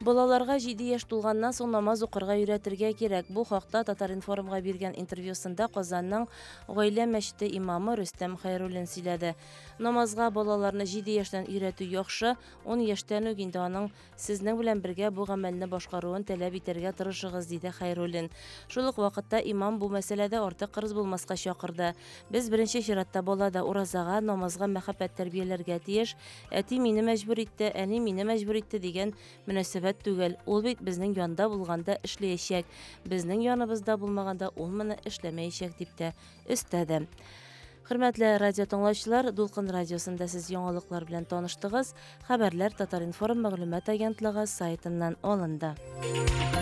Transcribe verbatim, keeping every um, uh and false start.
Балаларга җиде яшь тулганнан соң намаз укырга өйрәтергә кирәк. Бу хакта Татар-информга биргән интервьюсында Казанның гаилә мәчете имамы Рөстәм Хәйруллин сөйләде. Намазга балаларны җиде яшьтән өйрәтү яхшы, ун яшьтән үк инде аның сезнең белән бергә бу гамәлне башкаруын таләп итәргә тырышыгыз, диде Хәйруллин. Шул ук вакытта имам бу мәсьәләдә артык кырыс булмаска чакырды. Без беренче чиратта балада уразага, намазга мәхәббәт тәрбияләргә тиеш. Әти мине мәҗбүр итте, әни мине мәҗбүр итте дигән мөнәсәбәт түгел. Ул бит безнең янда булганда эшләячәк. Безнең яныбызда булмаганда ул моны эшләмәячәк, дип тә өстәде. Хөрмәтле радио тыңлаучылар, Дулкын радиосында сез яңалыклар белән таныштыгыз. Хәбәрләр Татар-информ мәгълүмат агентлыгы сайтыннан алынды.